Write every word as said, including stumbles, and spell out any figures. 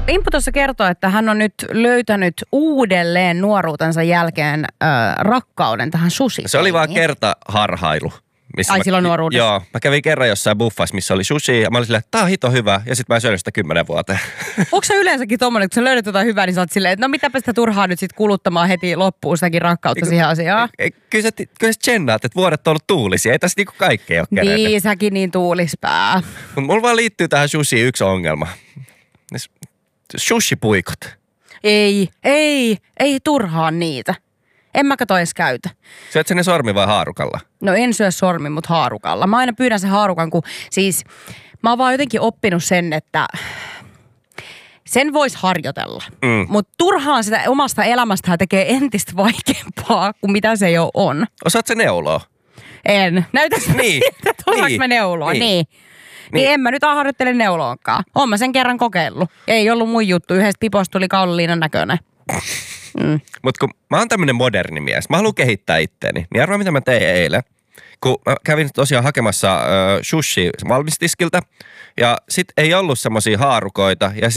Impu tuossa kertoo, että hän on nyt löytänyt uudelleen nuoruutensa jälkeen äh, rakkauden tähän sushi. Se oli vaan kerta harhailu. Ai mä, silloin nuoruudessa? Joo, mä kävin kerran jossain buffassa, missä oli sushi ja mä olin silleen, että tää on hito hyvä ja sit mä söin sitä kymmenen vuoteen. Onko sä yleensäkin tommonen, kun sä löydät jotain hyvää, niin sä oot silleen, että no mitäpä sitä turhaa nyt sit kuluttamaan heti loppuun sitäkin rakkautta siihen asiaan? Kyllä sä, kyllä sä tsennaat, että vuodet on ollut tuulisia, ei tässä niinku kaikkea ole kerennyt. Niin, säkin niin tuulispää. Mutta mulla vaan liittyy tähän sushiin yksi ongelma. Sushi-puikot. Ei, ei, ei turhaan niitä. En mä kato edes käytä. Syöt sä ne sormi vai haarukalla? No en syö sormi, mutta haarukalla. Mä aina pyydän sen haarukan, kun siis mä oon vaan jotenkin oppinut sen, että sen vois harjoitella. Mm. Mutta turhaan sitä omasta elämästään tekee entistä vaikeampaa kuin mitä se jo on. Osaat sä neuloa? En. Näytäis niin. siltä, että osaanko niin. mä neuloa. Niin. Niin. Niin. niin en mä nyt harjoittele neuloonkaan. Oon mä sen kerran kokeillut. Ei ollut mun juttu. Yhdestä piposta tuli kalliinan näköinen. Mm. Mutta kun mä oon tämmönen moderni mies, mä haluan kehittää itteeni, niin arvaa mitä mä tein eilen. Kun mä kävin tosiaan hakemassa äh, sushi valmistiskiltä ja sit ei ollut semmosia haarukoita ja